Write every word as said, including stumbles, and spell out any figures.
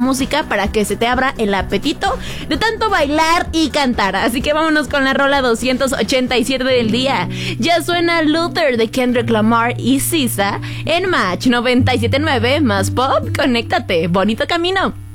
música para que se te abra el apetito de tanto bailar y cantar. Así que vámonos con la rola doscientos ochenta y siete del día. Ya suena Luther de Kendrick Lamar y S Z A en Match noventa y siete punto nueve más pop. Conéctate, bonito camino.